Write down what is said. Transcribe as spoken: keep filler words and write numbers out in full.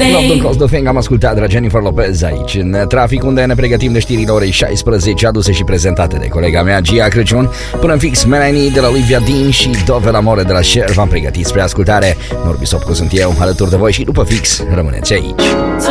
Love Don't Cost the Thing am ascultat de la Jennifer Lopez aici în trafic, unde ne pregătim de știrile orei șaisprezece, aduse și prezentate de colega mea Gia Crăciun. Până în fix, Melanie de la Olivia Dean și Dove l'amore de la Cher v-am pregătit spre ascultare. Norbi Sopcu sunt eu, alături de voi, și după fix rămâneți aici.